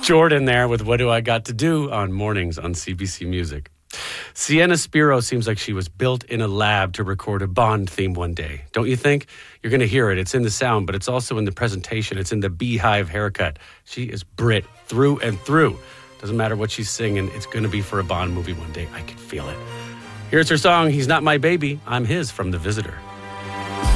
Jordan there with What Do I Got to Do on Mornings on CBC Music. Sienna Spiro seems like she was built in a lab to record a Bond theme one day. Don't you think? You're going to hear it. It's in the sound, but it's also in the presentation. It's in the beehive haircut. She is Brit through and through. Doesn't matter what she's singing. It's going to be for a Bond movie one day. I can feel it. Here's her song, He's Not My Baby, I'm His, from The Visitor.